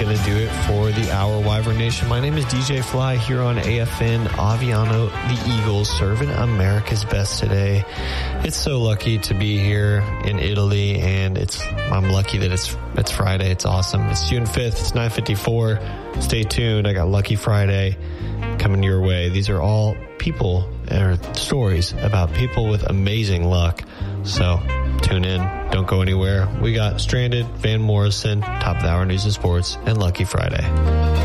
going to do it for the Hour Wyvern Nation. My name is DJ Fly here on AFN Aviano, the Eagles, serving America's best today. It's so lucky to be here in Italy, and I'm lucky that it's Friday. It's awesome. It's June 5th. It's 9:54. Stay tuned. I got Lucky Friday coming your way. These are all people or stories about people with amazing luck. So tune in. Don't go anywhere. We got Stranded, Van Morrison, Top of the Hour News and Sports, and Lucky Friday.